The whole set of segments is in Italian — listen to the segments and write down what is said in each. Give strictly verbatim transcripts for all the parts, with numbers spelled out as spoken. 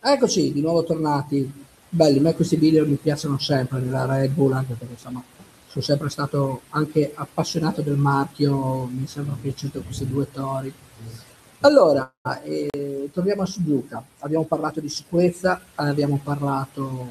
Eccoci, di nuovo tornati. Belli, a me questi video mi piacciono sempre nella Red Bull, anche perché insomma sono sempre stato anche appassionato del marchio, mi è sempre piaciuto questi due tori. Allora, eh, torniamo a Suzuka. Abbiamo parlato di sicurezza, abbiamo parlato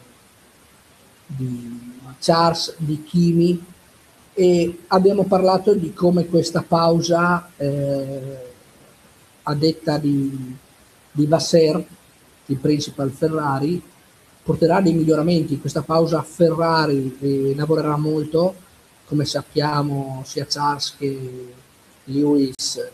di Charles, di Kimi e abbiamo parlato di come questa pausa, eh, a detta di, di Vasser, il principal Ferrari, porterà dei miglioramenti. Questa pausa Ferrari eh, lavorerà molto, come sappiamo sia Charles che Lewis eh,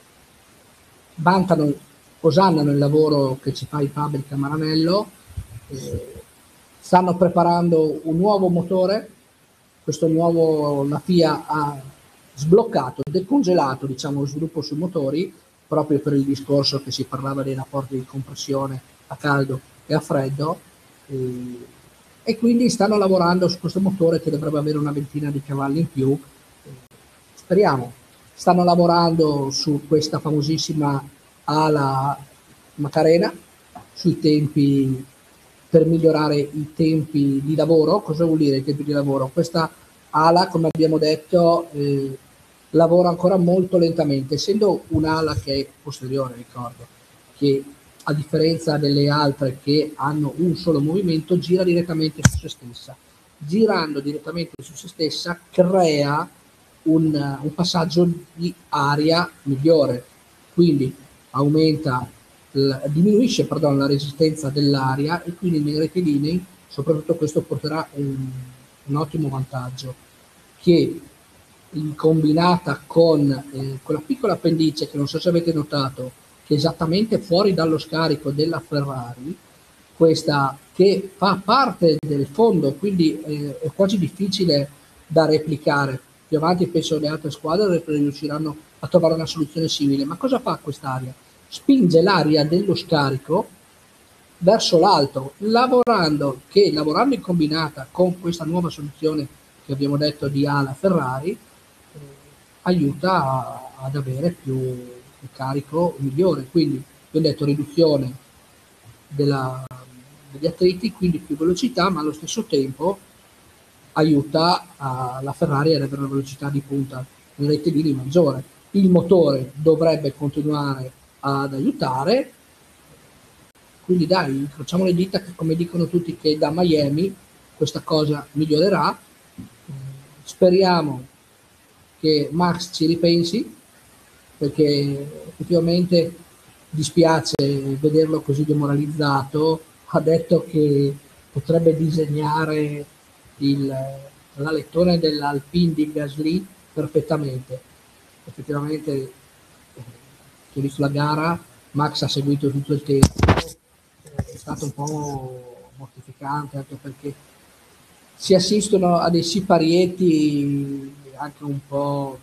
vantano, osannano il lavoro che ci fa in fabbrica Maranello, eh, stanno preparando un nuovo motore. Questo nuovo, la F I A ha sbloccato, decongelato diciamo lo sviluppo sui motori, proprio per il discorso che si parlava dei rapporti di compressione a caldo e a freddo, eh, e quindi stanno lavorando su questo motore che dovrebbe avere una ventina di cavalli in più, eh, speriamo. Stanno lavorando su questa famosissima ala Macarena, sui tempi, per migliorare i tempi di lavoro. Cosa vuol dire i tempi di lavoro? Questa ala, come abbiamo detto, eh, lavora ancora molto lentamente, essendo un'ala che è posteriore, ricordo, che a differenza delle altre che hanno un solo movimento, gira direttamente su se stessa. Girando direttamente su se stessa crea un, un passaggio di aria migliore, quindi aumenta, la, diminuisce pardon, la resistenza dell'aria, e quindi nei rettilinei soprattutto questo porterà un, un ottimo vantaggio, che in combinata con eh, quella piccola appendice che non so se avete notato, che è esattamente fuori dallo scarico della Ferrari, questa che fa parte del fondo, quindi eh, è quasi difficile da replicare. Più avanti penso le altre squadre riusciranno a trovare una soluzione simile. Ma cosa fa quest'aria? Spinge l'aria dello scarico verso l'alto, lavorando, che lavorando in combinata con questa nuova soluzione che abbiamo detto di ala Ferrari, eh, aiuta a, ad avere più un carico migliore. Quindi abbiamo detto riduzione della, degli attriti, quindi più velocità, ma allo stesso tempo aiuta a, la Ferrari ad avere una velocità di punta nei rettilini maggiore. Il motore dovrebbe continuare ad aiutare, quindi dai, incrociamo le dita che, come dicono tutti, che da Miami questa cosa migliorerà. Speriamo che Max ci ripensi, perché effettivamente dispiace vederlo così demoralizzato. Ha detto che potrebbe disegnare il, la lettone dell'Alpine di Gasly perfettamente. Effettivamente, eh, chi ha visto la gara, Max ha seguito tutto il tempo, è stato un po' mortificante, anche perché si assistono a dei siparietti anche un po'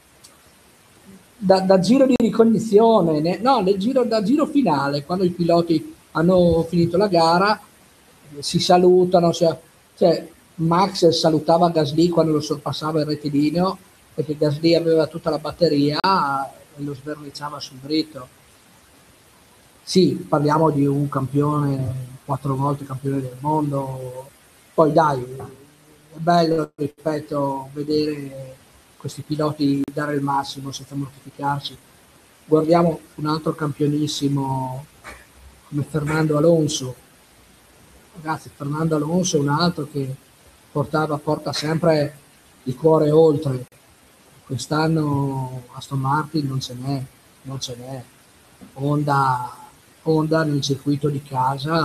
da, da giro di ricognizione, ne, no, nel giro, da giro finale, quando i piloti hanno finito la gara, si salutano, si, cioè Max salutava Gasly quando lo sorpassava il rettilineo, perché Gasly aveva tutta la batteria e lo sverniciava sul dritto. Sì, parliamo di un campione, quattro volte campione del mondo, poi dai, è bello, ripeto, vedere questi piloti dare il massimo senza mortificarsi. Guardiamo un altro campionissimo come Fernando Alonso. Ragazzi, Fernando Alonso è un altro che portava, porta sempre il cuore oltre. Quest'anno Aston Martin non ce n'è, non ce n'è. Honda, Honda nel circuito di casa